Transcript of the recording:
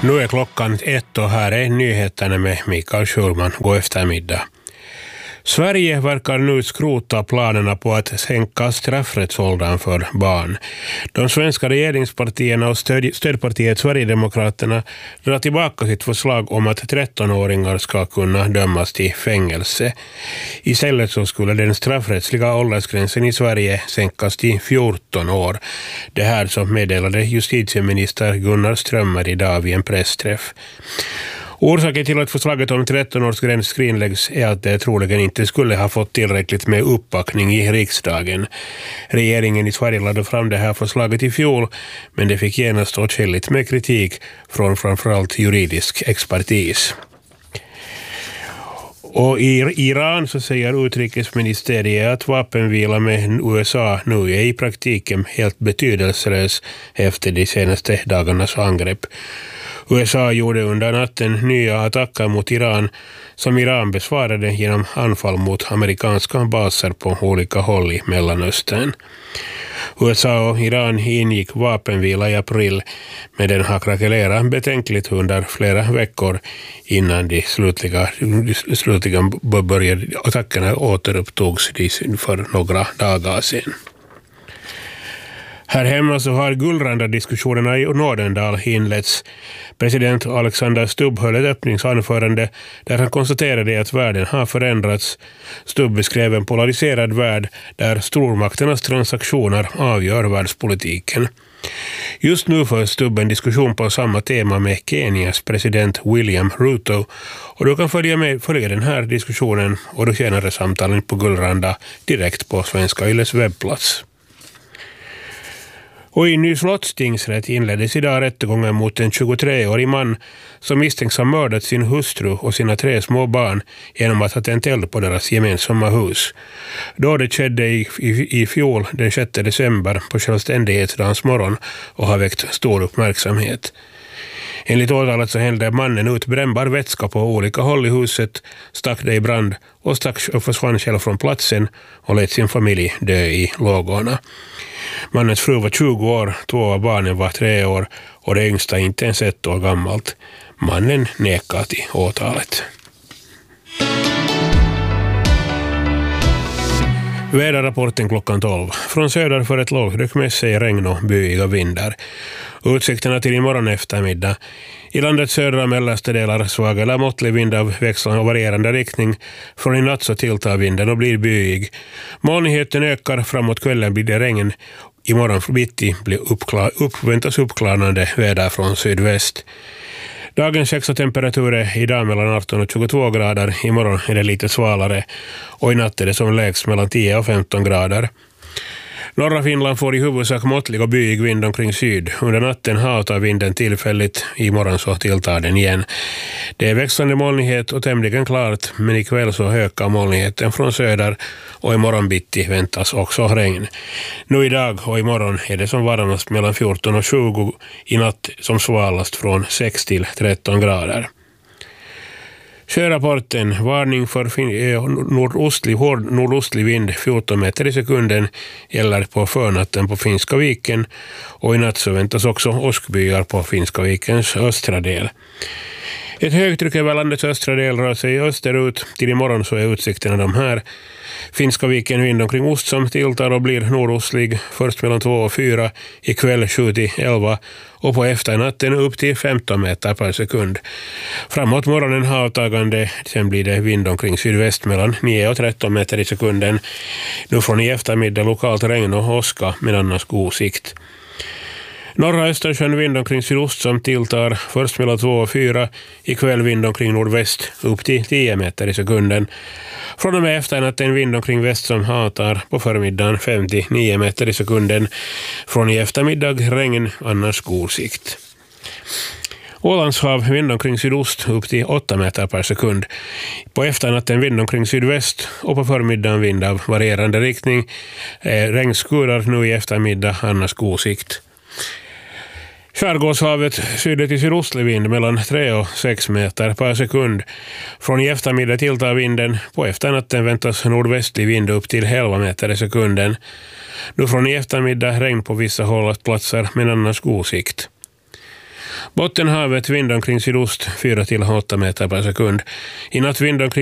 Nu är klockan 1 och här är nyheterna med Mikael Schulman. God eftermiddag. Sverige verkar nu skrota planerna på att sänka straffrättsåldern för barn. De svenska regeringspartierna och stödpartiet Sverigedemokraterna drar tillbaka sitt förslag om att 13-åringar ska kunna dömas till fängelse. Istället så skulle den straffrättsliga åldersgränsen i Sverige sänkas till 14 år. Det här som meddelade justitieminister Gunnar Strömmer idag vid en pressträff. Orsaken till att förslaget om 13-årsgräns skrinläggs är att det troligen inte skulle ha fått tillräckligt med uppbackning i riksdagen. Regeringen i Sverige lade fram det här förslaget i fjol, men det fick genast åtskilligt med kritik från framförallt juridisk expertis. Och i Iran så säger utrikesministeriet att vapenvila med USA nu är i praktiken helt betydelselös efter de senaste dagarnas angrepp. USA gjorde under natten nya attacker mot Iran som Iran besvarade genom anfall mot amerikanska baser på olika håll i Mellanöstern. USA och Iran ingick vapenvila i april, men den har krackelerat betänkligt under flera veckor innan de slutligen började attackerna återupptogs för några dagar sedan. Här hemma så har Gullranda-diskussionerna i Nordendal inletts. President Alexander Stubb höll ett öppningsanförande där han konstaterade att världen har förändrats. Stubb beskrev en polariserad värld där stormakternas transaktioner avgör världspolitiken. Just nu för Stubb en diskussion på samma tema med Kenias president William Ruto, och du kan följa den här diskussionen och du senare samtalen på Gullranda direkt på Svenska Yles webbplats. Och i Ny Slotts tingsrätt inleddes idag rättegången mot en 23-årig man som misstänks ha mördat sin hustru och sina 3 små barn genom att ha tänt eld på deras gemensamma hus. Då det skedde i fjol den 6 december på självständighetsdagens morgon och har väckt stor uppmärksamhet. Enligt åtalet så hällde mannen ut brännbar vätska på olika håll i huset, stack det i brand och försvann själv från platsen och lät sin familj dö i lågorna. Mannens fru var 20 år, 2 av barnen var 3 år och det yngsta inte ens 1 år gammalt. Mannen nekar till åtalet. Väderrapporten klockan 12. Från söder för ett lågtryck med sig regn och byiga vindar. Utsikterna till imorgon eftermiddag. I landets södra och mellersta delar svag eller måttlig vind av växlande och varierande riktning. Från i natt så tilltar vinden och blir byig. Molnigheten ökar, framåt kvällen blir det regn. Imorgon bitti väntas uppklarnande väder från sydväst. Dagens högsta temperatur är idag mellan 18 och 22 grader. Imorgon är det lite svalare och i natt är det som lägst mellan 10 och 15 grader. Norra Finland får i huvudsak måttlig och byig vind omkring syd. Under natten hatar vinden tillfälligt, imorgon så tilltar den igen. Det är växlande molnighet och tämligen klart, men ikväll så ökar molnigheten från söder och imorgon bitti väntas också regn. Nu idag och imorgon är det som varmast mellan 14 och 20, i natt som svalast från 6 till 13 grader. Sjörapporten, varning för hård nordostlig vind 14 meter i sekunden gäller på förnatten på Finska viken, och i natt så väntas också åskbyar på Finska vikens östra del. Ett högtryck över landets östra del rör sig österut. Till imorgon så är utsikterna de här. Finska viken vind omkring ost som tilltar och blir nordostlig först mellan 2 och 4, ikväll 7 till 11 och på efternatten upp till 15 meter per sekund. Framåt morgonen avtagande, sen blir det vind omkring sydväst mellan 9 och 13 meter i sekunden. Nu från i eftermiddag lokalt regn och åska med annars god sikt. Norra Östersjön vind omkring sydost som tilltar först mellan 2 och 4, ikväll vind omkring nordväst upp till 10 meter i sekunden. Från och med efternatten vind omkring väst som hatar på förmiddagen 59 meter i sekunden. Från i eftermiddag regn, annars god sikt. Ålandshav vind omkring sydost upp till 8 meter per sekund. På efternatten vind omkring sydväst och på förmiddagen vind av varierande riktning. Regnskurar nu i eftermiddag, annars god sikt. Skärgårdshavet sydligt till sydostlig vind mellan 3 och 6 meter per sekund. Från i eftermiddag tilltar vinden. På efternatten väntas nordvästlig vind upp till 11 meter i sekunden. Nu från i eftermiddag regn på vissa hållplatser men annars god sikt. Bottenhavet vind omkring sydost 4 till 8 meter per sekund. I natt vind omkring